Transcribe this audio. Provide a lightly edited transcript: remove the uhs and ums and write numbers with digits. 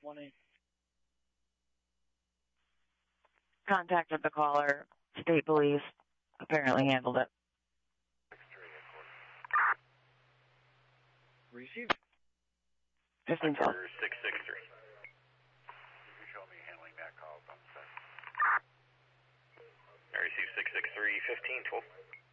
1-8. Contacted the caller. State police apparently handled it. Receive. 15-12. 663. You show me handling that call. I received 663, 15-12.